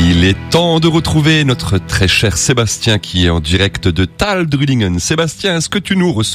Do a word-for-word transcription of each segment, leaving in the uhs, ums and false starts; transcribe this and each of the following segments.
Il est temps de retrouver notre très cher Sébastien qui est en direct de Thal-Drulingen. Sébastien, est-ce que tu nous reçois ?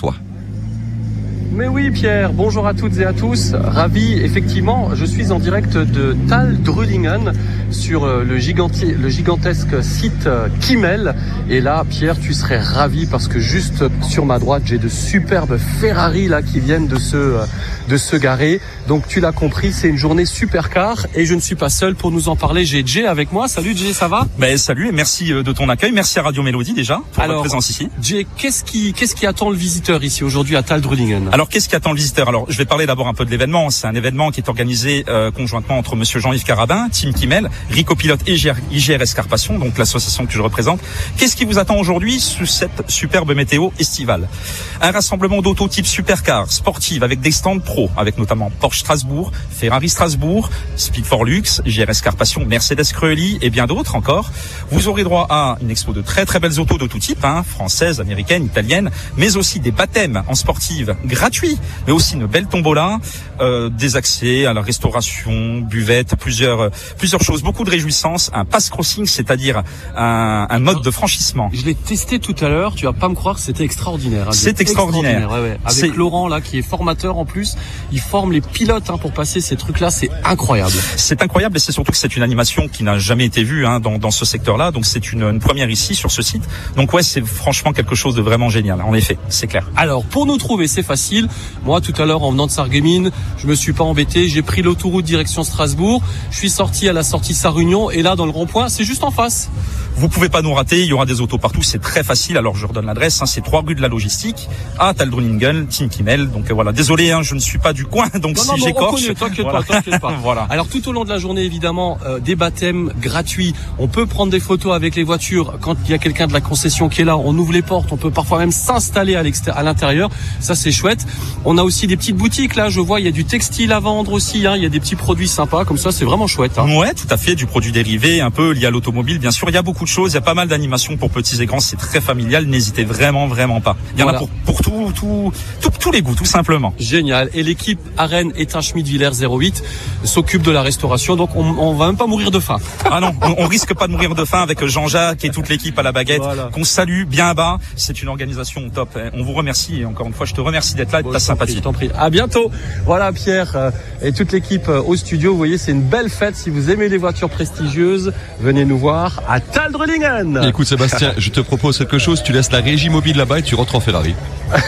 Mais oui Pierre, bonjour à toutes et à tous, ravi, effectivement, je suis en direct de Thal-Drulingen sur le, giganti- le gigantesque site Kimmel. Et là Pierre, tu serais ravi parce que juste sur ma droite, j'ai de superbes Ferrari là qui viennent de se, de se garer. Donc tu l'as compris, c'est une journée supercar et je ne suis pas seul pour nous en parler. J'ai Jay avec moi. Salut Jay, ça va ? Ben salut et merci de ton accueil, merci à Radio Mélodie déjà pour Alors, votre présence ici. Jay, qu'est-ce qui, qu'est-ce qui attend le visiteur ici aujourd'hui à Thal-Drulingen ? Alors qu'est-ce qui attend le visiteur ? Alors je vais parler d'abord un peu de l'événement. C'est un événement qui est organisé euh, conjointement entre Monsieur Jean-Yves Carabin, Team Kimmel, Rico Pilote et I G R S Carpation, donc l'association que je représente. Qu'est-ce qui vous attend aujourd'hui sous cette superbe météo estivale ? Un rassemblement d'auto type supercar, sportive, avec des stands pro, avec notamment Porsche Strasbourg, Ferrari Strasbourg, Speed for Lux, I G R S Carpation, Mercedes Creully et bien d'autres encore. Vous aurez droit à une expo de très très belles autos de tout type, hein, françaises, américaines, italiennes, mais aussi des baptêmes en sportive gratuits, mais aussi une belle tombola, euh, des accès à la restauration, buvette, plusieurs plusieurs choses, beaucoup de réjouissances, un pass crossing, c'est-à-dire un, un mode de franchissement. Je l'ai testé tout à l'heure, tu vas pas me croire, c'était extraordinaire. Hein, c'est extraordinaire. extraordinaire ouais, ouais. Avec c'est... Laurent là qui est formateur en plus, il forme les pilotes hein, pour passer ces trucs-là, c'est incroyable. C'est incroyable et c'est surtout que c'est une animation qui n'a jamais été vue hein, dans, dans ce secteur-là, donc c'est une, une première ici sur ce site. Donc ouais, c'est franchement quelque chose de vraiment génial, en effet, c'est clair. Alors pour nous trouver, c'est facile. Moi tout à l'heure en venant de Sarreguemines, je me suis pas embêté, j'ai pris l'autoroute direction Strasbourg, je suis sorti à la sortie Sarre-Union et là dans le rond-point, c'est juste en face. Vous pouvez pas nous rater, il y aura des autos partout, c'est très facile. Alors je redonne l'adresse, hein, c'est trois rue de la Logistique à Thal-Drulingen, Team Kimmel. Donc euh, voilà, désolé, hein, je ne suis pas du coin, donc non, si non, j'écorche, t'inquiète voilà. pas, t'inquiète pas. Voilà. Alors tout au long de la journée, évidemment, euh, des baptêmes gratuits. On peut prendre des photos avec les voitures. Quand il y a quelqu'un de la concession qui est là, on ouvre les portes. On peut parfois même s'installer à, à l'intérieur. Ça, c'est chouette. On a aussi des petites boutiques là. Je vois, il y a du textile à vendre aussi. Hein. Il y a des petits produits sympas comme ça. C'est vraiment chouette. Hein. Ouais, tout à fait. Du produit dérivé, un peu lié à l'automobile, bien sûr. Il y a beaucoup de choses. Il y a pas mal d'animations pour petits et grands. C'est très familial. N'hésitez vraiment, vraiment pas. Il y en voilà. a pour, pour tout, tout, tout, tous les goûts, tout simplement. Génial. Et l'équipe Arène Étain Schmidt Villers zéro huit s'occupe de la restauration. Donc, on, on va même pas mourir de faim. Ah non, on, on risque pas de mourir de faim avec Jean-Jacques et toute l'équipe à la baguette. Voilà. Qu'on salue bien bas. C'est une organisation top. On vous remercie. Et encore une fois, je te remercie d'être là et de bon, ta sympathie. Je t'en prie. À bientôt. Voilà, Pierre euh, et toute l'équipe euh, au studio. Vous voyez, c'est une belle fête. Si vous aimez les voitures prestigieuses, venez nous voir à Thal-Drulingen. Écoute, Sébastien, je te propose quelque chose. Tu laisses la régie mobile là-bas et tu rentres en Ferrari.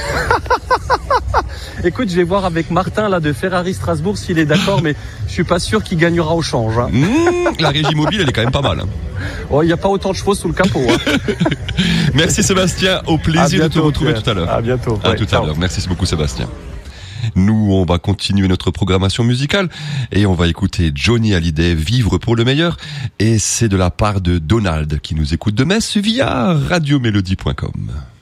Écoute, je vais voir avec Martin là de Ferrari Strasbourg s'il est d'accord, mais je suis pas sûr qu'il gagnera au change. Hein. Mmh, la régie mobile, elle est quand même pas mal. Hein. Oh, il n'y a pas autant de chevaux sous le capot. Hein. Merci Sébastien, au plaisir bientôt, de te retrouver Pierre. tout à l'heure. À bientôt. À ouais, tout ciao. à l'heure. Merci beaucoup Sébastien. Nous, on va continuer notre programmation musicale et on va écouter Johnny Hallyday, Vivre pour le meilleur. Et c'est de la part de Donald qui nous écoute de Metz via radio mélodie point com.